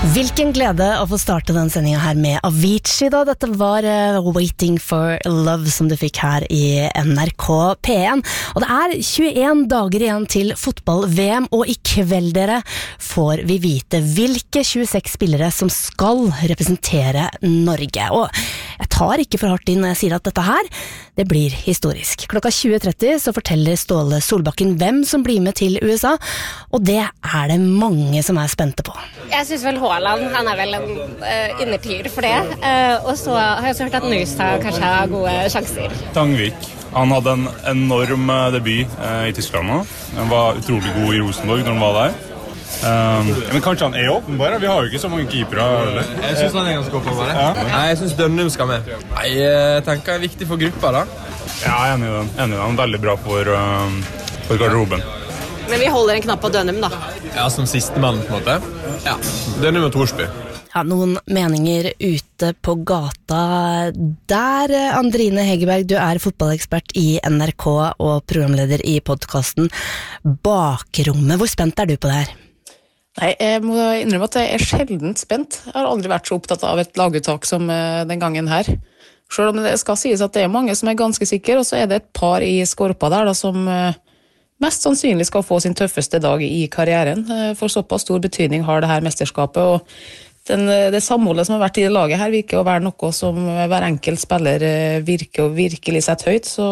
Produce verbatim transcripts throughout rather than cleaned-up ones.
Hvilken glede å få starte den sendingen her med Avicii da. Dette var uh, Waiting for Love som du fikk her i N R K P en. Og det er tjueen dager igjen til fotball-V M, og i kveld dere får vi vite hvilke tjueseks spillere som skal representere Norge. Og jeg tar ikke for hardt inn når jeg sier at dette her, det blir historisk. Klokka tjue tretti så forteller Ståle Solbakken hvem som blir med til U S A, og det er det mange som er spente på. Jeg synes vel Haaland, han er vel en uh, innertier for det. Uh, og så har jeg også hørt at Nystad kanskje har gode sjanser. Tangvik, han hadde en enorm debut uh, i Tyskland nå. Han var utrolig god i Rosenborg når han var der. Um, men kanskje han er åpenbar? Vi har jo ikke så mange keepere. Eller? Jeg synes han er ganske åpenbar. Ja. Nei, jeg synes Dønnum skal med. Nei, jeg tenker det er viktig for gruppa da. Ja, jeg er enig i den. Enig i den. Veldig bra for, um, for garderoben. Men vi holder en knapp på Dønnum da. Ja, som siste mann på en måte. Ja, Dønnum og Torsby. Ja, noen meninger ute på gata der. Andrine Hegerberg, du er fotballekspert i N R K og programleder i podcasten Bakrommet. Hvor spent er du på det her? Nei, jeg må innrømme at jeg er sjeldent spent. Jeg har aldri vært så opptatt av et laguttak som den gangen her. Selv om det skal sies at det er mange som er ganske sikre, og så er det et par i skorpa der da, som mest sannsynlig skal få sin tøffeste dag i karrieren. For såpass stor betydning har det her mesterskapet, og den, det samholdet som har vært i det laget her virker å være noe som hver enkelt spiller virker og virkelig sett høyt, så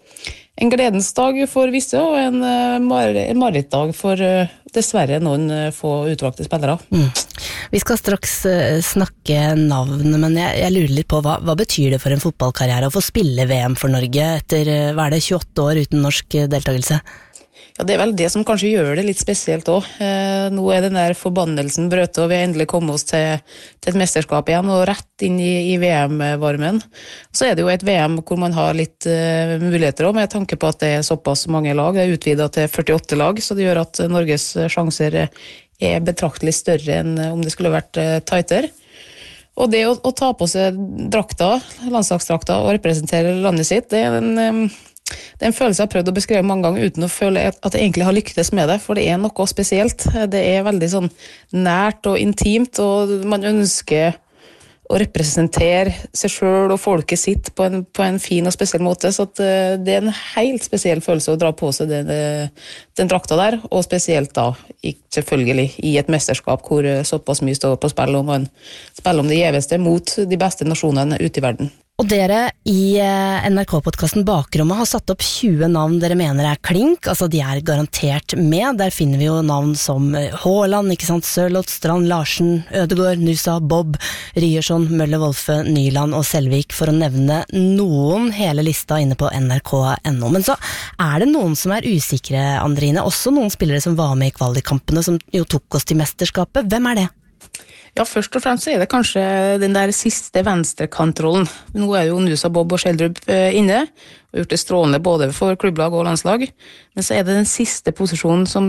en gledens dag for visse, og en, mar en marerittdag for dessverre noen få utvalgte spillere. Mm. Vi skal straks uh, snakke navn, men jeg, jeg lurer litt på hva, hva betyr det for en fotballkarriere å få spille V M for Norge etter uh, hva er det, tjueåtte år uten norsk uh, deltakelse? Ja, det er vel det som kanskje gjør det litt spesielt også. Eh, nå er den der forbannelsen brøt, og vi har endelig kommet oss til, til et mesterskap igjen, og rett inn i, i V M-varmen. Så er det jo et V M hvor man har litt uh, muligheter også, med tanke på at det er såpass mange lag. Det er utvidet til førtiåtte lag, så det gjør at Norges sjanser er betraktelig større enn om det skulle vært uh, tighter. Og det å, å ta på seg drakta, landslagsdrakta, og representere landet sitt, det er en... Um, Det er en følelse jeg har prøvd å beskrive mange ganger uten å føle at jeg egentlig har lyktes med det, for det er noe spesielt. Det er veldig sånn nært og intimt, og man ønsker å representere seg selv og folket sitt på en, på en fin og spesiell måte, så at det er en helt spesiell følelse å dra på seg den, den drakta der, og spesielt da, selvfølgelig, i et mesterskap hvor såpass mye står på spill, og man spiller om det gjeveste mot de beste nasjonene ute i verden. Og dere i N R K-podcasten Bakrommet har satt opp tjue navn dere mener er klink, altså de er garantert med. Der finner vi jo navn som Haaland, ikke sant, Sørloth, Strand, Larsen, Ødegaard, Nusa, Bob, Ryerson, Møller, Wolfe, Nyland og Selvik, for å nevne noen. Hele lista inne på N R K punktum N O. Men så er det noen som er usikre, Andrine, også noen spillere som var med i kvalikkampene, som jo tok oss til mesterskapet. Hvem er det? Ja, først og fremst er det kanskje den der siste venstrekantrollen. Nå er jo Nusa, Bob og Schjelderup inne, og gjort det strålende både for klubblag og landslag. Men så er det den siste posisjonen som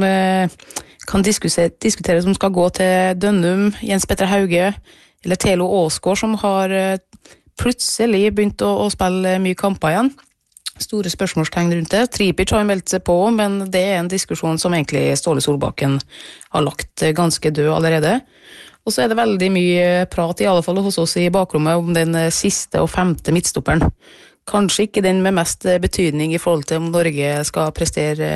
kan diskutere, diskutere som skal gå til Dønnum, Jens Petter Hauge, eller Telo Åsgaard, som har plutselig begynt å, å spille mye kamper igjen. Store spørsmålstegn rundt det. Tripic har meldt seg på, men det er en diskusjon som egentlig Ståle Solbakken har lagt ganske død allerede. Og så er det veldig mye prat, i alle fall hos oss i bakrommet, om den siste og femte midtstopperen. Kanskje ikke den med mest betydning i forhold til om Norge skal prestere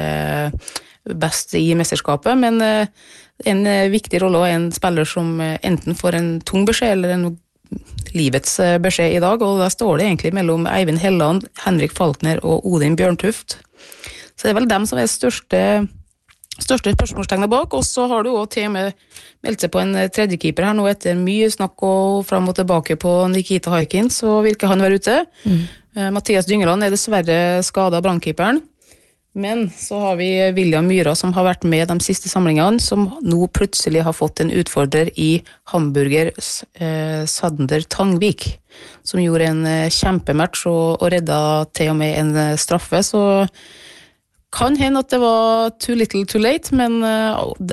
best i mesterskapet, men en viktig rolle og en spiller som enten får en tung beskjed eller en livets beskjed i dag, og da står det egentlig mellom Eivind Helland, Henrik Falkner og Odin Bjørntuft. Så det er vel dem som er største... største spørsmålstegnet bak, og så har du også til og med meldt seg på en tredjekeeper her nå etter mye snakk og frem og tilbake på Nikita Haikin, så virker han være ute. Mm. Uh, Mathias Dyngeland er dessverre skadet av brannkeeperen, men så har vi William Myra som har vært med de siste samlingene, som nå plutselig har fått en utfordrer i Hamburger uh, Sander Tangvik, som gjorde en uh, kjempematch og, og redda til og med en uh, straffe, så kan hende at det var too little too late, men uh,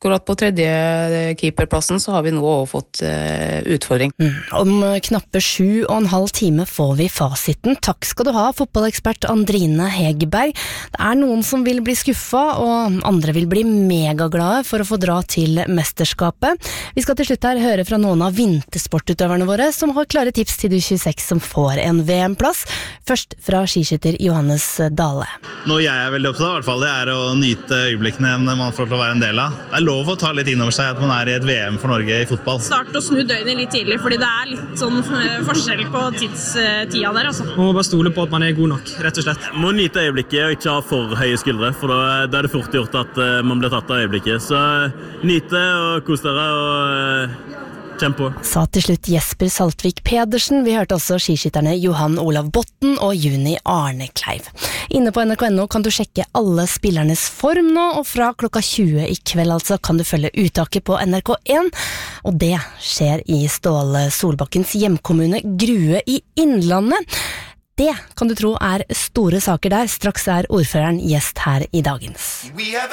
akkurat på tredje keeperplassen så har vi nå også fått uh, utfordring. Mm. Om knappe sju og en halv time får vi fasiten. Takk skal du ha, fotballekspert Andrine Hegerberg. Det er noen som vil bli skuffa, og andre vil bli megaglade for å få dra til mesterskapet. Vi skal til slutt her høre fra noen av vintersportutøverne våre som har klare tips til de tjueseks som får en V M-plass. Først fra skiskytter Johannes Dale. Noe jeg er veldig opptatt av, i hvert fall, det er å nyte øyeblikkene man får til å være en del av. Det er lov å ta litt inn over seg at man er i et V M for Norge i fotball. Start å snu døgnet litt tidlig, fordi det er litt sånn forskjell på tidstida der, altså. Man må bare stole på at man er god nok, rett og slett. Man må nyte øyeblikket og ikke ha for høye skuldre, for da, da er det fort gjort at uh, man blir tatt av øyeblikket. Så uh, nyte og kos dere og uh, kjemp på. Sa til slutt Jesper Saltvik Pedersen. Vi hørte også skiskytterne Johan Olav Botten og Juni Arnekleiv. Inne på N R K punkt N O kan du sjekke alle spillernes form nå, og fra klokka tjue i kveld altså kan du følge uttaket på N R K én, og det skjer i Ståle Solbakkens hjemkommune Grue i Innlandet. Det kan du tro er store saker der. Straks er ordføreren gjest her i dagens.